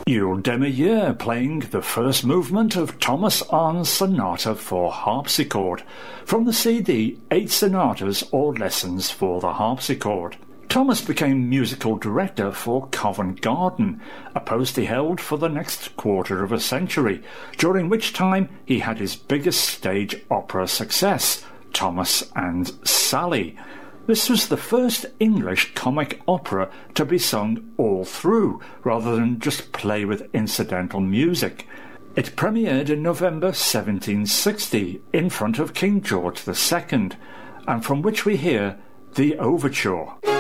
Yul Demiyer playing the first movement of Thomas Arne's Sonata for Harpsichord from the CD 8 Sonatas or Lessons for the Harpsichord. Thomas became musical director for Covent Garden, a post he held for the next quarter of a century, during which time he had his biggest stage opera success, Thomas and Sally. This was the first English comic opera to be sung all through, rather than just play with incidental music. It premiered in November 1760 in front of King George II, and from which we hear the Overture.